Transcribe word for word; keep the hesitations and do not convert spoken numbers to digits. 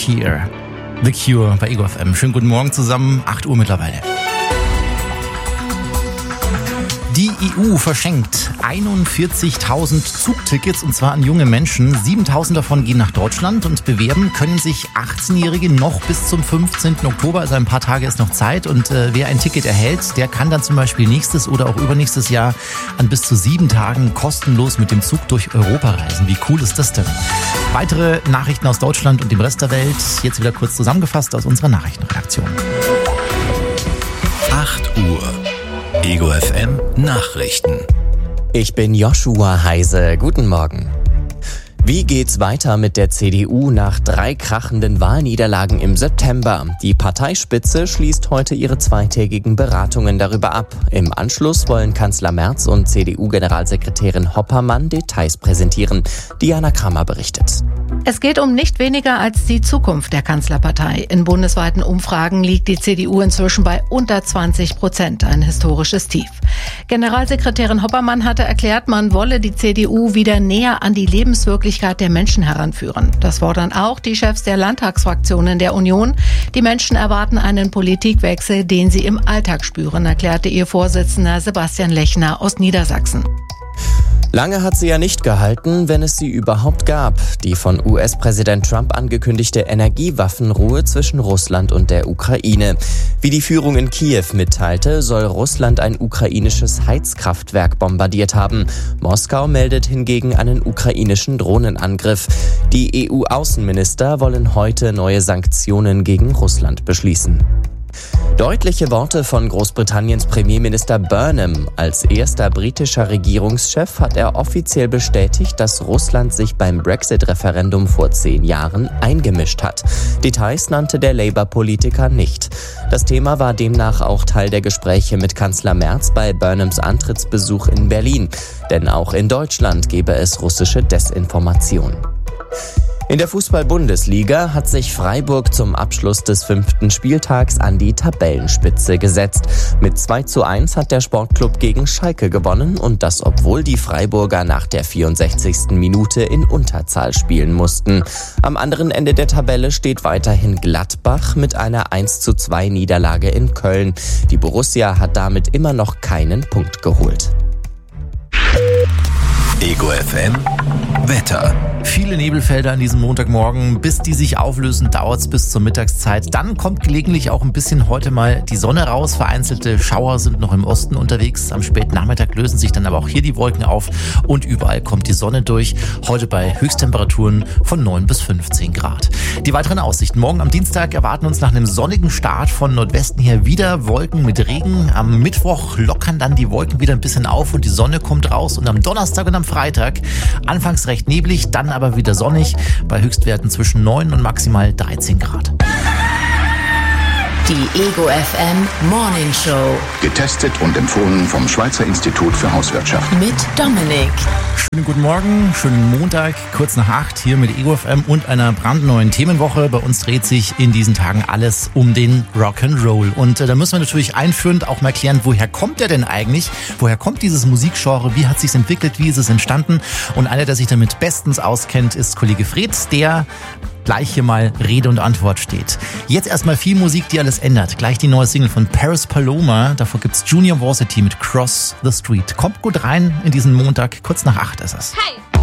Here. The Cure bei Ego F M. Schönen guten Morgen zusammen, acht Uhr mittlerweile. Die E U verschenkt einundvierzigtausend Zugtickets und zwar an junge Menschen. siebentausend davon gehen nach Deutschland und bewerben können sich achtzehnjährige noch bis zum fünfzehnten Oktober, also ein paar Tage ist noch Zeit. Und äh, wer ein Ticket erhält, der kann dann zum Beispiel nächstes oder auch übernächstes Jahr an bis zu sieben Tagen kostenlos mit dem Zug durch Europa reisen. Wie cool ist das denn? Weitere Nachrichten aus Deutschland und dem Rest der Welt, jetzt wieder kurz zusammengefasst aus unserer Nachrichtenredaktion. acht Uhr. Ego F M Nachrichten. Ich bin Joshua Heise. Guten Morgen. Wie geht's weiter mit der C D U nach drei krachenden Wahlniederlagen im September? Die Parteispitze schließt heute ihre zweitägigen Beratungen darüber ab. Im Anschluss wollen Kanzler Merz und C D U-Generalsekretärin Hoppermann Details präsentieren. Diana Kramer berichtet. Es geht um nicht weniger als die Zukunft der Kanzlerpartei. In bundesweiten Umfragen liegt die C D U inzwischen bei unter zwanzig Prozent, ein historisches Tief. Generalsekretärin Hoppermann hatte erklärt, man wolle die C D U wieder näher an die Lebenswirklichkeit der Menschen heranführen. Das fordern auch die Chefs der Landtagsfraktionen der Union. Die Menschen erwarten einen Politikwechsel, den sie im Alltag spüren, erklärte ihr Vorsitzender Sebastian Lechner aus Niedersachsen. Lange hat sie ja nicht gehalten, wenn es sie überhaupt gab. Die von U S-Präsident Trump angekündigte Energiewaffenruhe zwischen Russland und der Ukraine. Wie die Führung in Kiew mitteilte, soll Russland ein ukrainisches Heizkraftwerk bombardiert haben. Moskau meldet hingegen einen ukrainischen Drohnenangriff. Die E U-Außenminister wollen heute neue Sanktionen gegen Russland beschließen. Deutliche Worte von Großbritanniens Premierminister Burnham. Als erster britischer Regierungschef hat er offiziell bestätigt, dass Russland sich beim Brexit-Referendum vor zehn Jahren eingemischt hat. Details nannte der Labour-Politiker nicht. Das Thema war demnach auch Teil der Gespräche mit Kanzler Merz bei Burnhams Antrittsbesuch in Berlin. Denn auch in Deutschland gebe es russische Desinformation. In der Fußball-Bundesliga hat sich Freiburg zum Abschluss des fünften Spieltags an die Tabellenspitze gesetzt. Mit zwei zu eins hat der Sportclub gegen Schalke gewonnen und das, obwohl die Freiburger nach der vierundsechzigsten Minute in Unterzahl spielen mussten. Am anderen Ende der Tabelle steht weiterhin Gladbach mit einer eins zu zwei Niederlage in Köln. Die Borussia hat damit immer noch keinen Punkt geholt. Ego F M Wetter. Viele Nebelfelder an diesem Montagmorgen. Bis die sich auflösen, dauert es bis zur Mittagszeit. Dann kommt gelegentlich auch ein bisschen heute mal die Sonne raus. Vereinzelte Schauer sind noch im Osten unterwegs. Am späten Nachmittag lösen sich dann aber auch hier die Wolken auf und überall kommt die Sonne durch. Heute bei Höchsttemperaturen von neun bis fünfzehn Grad. Die weiteren Aussichten. Morgen am Dienstag erwarten uns nach einem sonnigen Start von Nordwesten her wieder Wolken mit Regen. Am Mittwoch lockern dann die Wolken wieder ein bisschen auf und die Sonne kommt raus. Und am Donnerstag und am Freitag anfangs recht neblig, dann aber wieder sonnig, bei Höchstwerten zwischen neun und maximal dreizehn Grad. Die Ego F M Morning Show. Getestet und empfohlen vom Schweizer Institut für Hauswirtschaft. Mit Dominik. Schönen guten Morgen, schönen Montag, kurz nach acht, hier mit Ego F M und einer brandneuen Themenwoche. Bei uns dreht sich in diesen Tagen alles um den Rock'n'Roll. Und äh, da müssen wir natürlich einführend auch mal klären, woher kommt der denn eigentlich? Woher kommt dieses Musikgenre? Wie hat sich's entwickelt? Wie ist es entstanden? Und einer, der sich damit bestens auskennt, ist Kollege Fred, der gleich hier mal Rede und Antwort steht. Jetzt erstmal viel Musik, die alles ändert. Gleich die neue Single von Paris Paloma. Davor gibt's Junior Varsity mit Cross the Street. Kommt gut rein in diesen Montag. Kurz nach acht ist es. Hey!